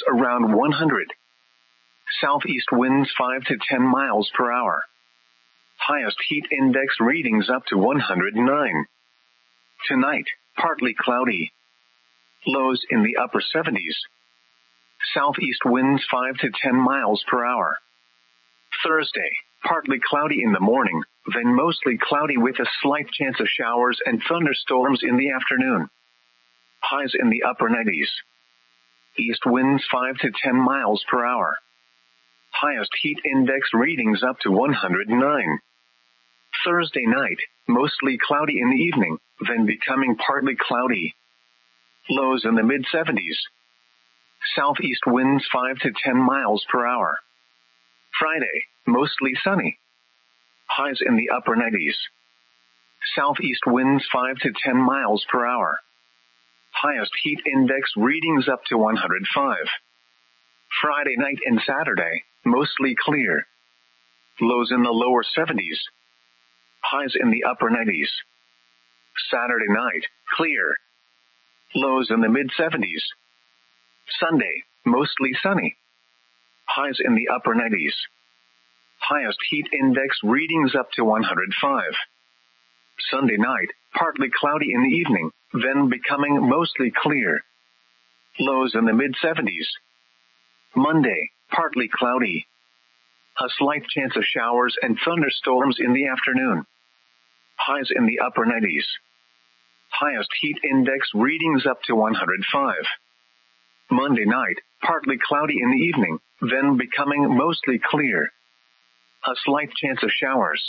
around 100. Southeast winds 5 to 10 miles per hour. Highest heat index readings up to 109. Tonight, partly cloudy. Lows in the upper 70s. Southeast winds 5 to 10 miles per hour. Thursday, partly cloudy in the morning, then mostly cloudy with a slight chance of showers and thunderstorms in the afternoon. Highs in the upper 90s. East winds 5 to 10 miles per hour. Highest heat index readings up to 109. Thursday night, mostly cloudy in the evening, then becoming partly cloudy. Lows in the mid-70s. Southeast winds 5 to 10 miles per hour. Friday, mostly sunny. Highs in the upper 90s. Southeast winds 5 to 10 miles per hour. Highest heat index readings up to 105. Friday night and Saturday, mostly clear. Lows in the lower 70s. Highs in the upper 90s. Saturday night, clear. Lows in the mid-70s. Sunday, mostly sunny. Highs in the upper 90s. Highest heat index readings up to 105. Sunday night, partly cloudy in the evening, then becoming mostly clear. Lows in the mid-70s. Monday, partly cloudy. A slight chance of showers and thunderstorms in the afternoon. Highs in the upper 90s. Highest heat index readings up to 105. Monday night, partly cloudy in the evening, then becoming mostly clear. A slight chance of showers.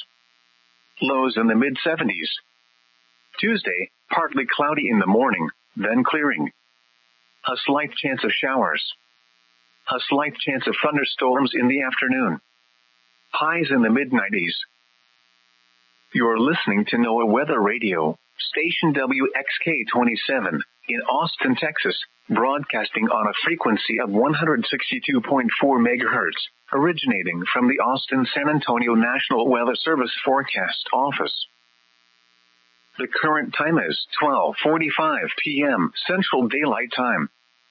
Lows in the mid-70s. Tuesday, partly cloudy in the morning, then clearing. A slight chance of showers. A slight chance of thunderstorms in the afternoon. Highs in the mid-90s. You're listening to NOAA Weather Radio, station WXK-27, in Austin, Texas, broadcasting on a frequency of 162.4 megahertz, originating from the Austin-San Antonio National Weather Service Forecast Office. The current time is 12:45 p.m. Central Daylight Time.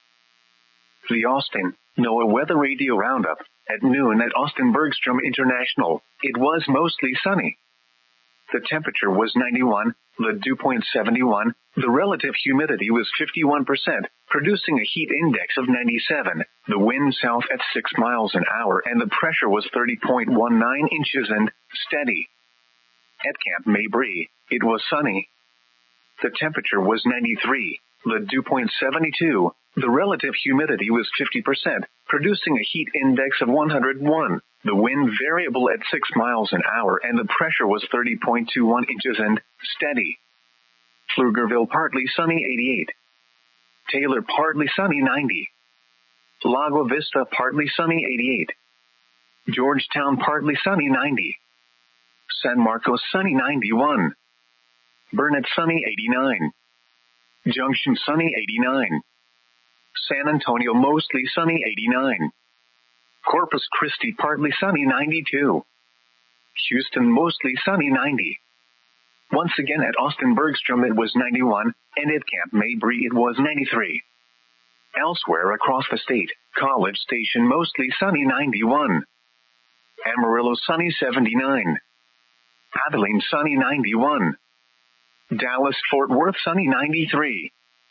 The Austin NOAA Weather Radio Roundup, at noon at Austin Bergstrom International, it was mostly sunny. The temperature was 91, the dew point 71, the relative humidity was 51%, producing a heat index of 97, the wind south at 6 miles an hour, and the pressure was 30.19 inches and steady. At Camp Mabry, it was sunny. The temperature was 93, the dew point 72, the relative humidity was 50%, producing a heat index of 101. The wind variable at 6 miles an hour and the pressure was 30.21 inches and steady. Pflugerville partly sunny 88. Taylor partly sunny 90. Lago Vista partly sunny 88. Georgetown partly sunny 90. San Marcos sunny 91. Burnett sunny 89. Junction sunny 89. San Antonio mostly sunny 89. Corpus Christi partly sunny 92. Houston mostly sunny 90. Once again at Austin Bergstrom it was 91, and at Camp Mabry it was 93. Elsewhere across the state, College Station mostly sunny 91. Amarillo sunny 79. Abilene sunny 91. Dallas Fort Worth sunny 93.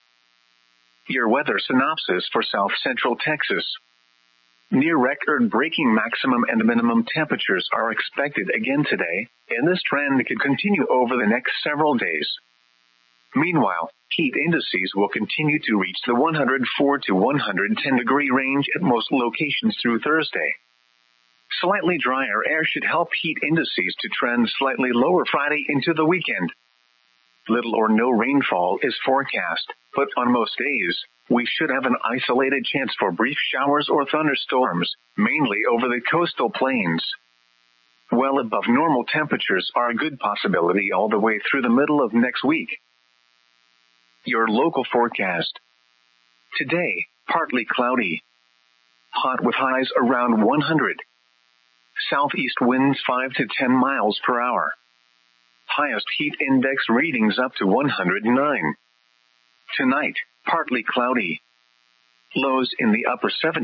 Your weather synopsis for South Central Texas. Near record-breaking maximum and minimum temperatures are expected again today, and this trend could continue over the next several days. Meanwhile, heat indices will continue to reach the 104 to 110 degree range at most locations through Thursday. Slightly drier air should help heat indices to trend slightly lower Friday into the weekend. Little or no rainfall is forecast, but on most days, we should have an isolated chance for brief showers or thunderstorms, mainly over the coastal plains. Well above normal temperatures are a good possibility all the way through the middle of next week. Your local forecast. Today, partly cloudy. Hot with highs around 100. Southeast winds 5 to 10 miles per hour. Highest heat index readings up to 109. Tonight, partly cloudy. Lows in the upper 70s.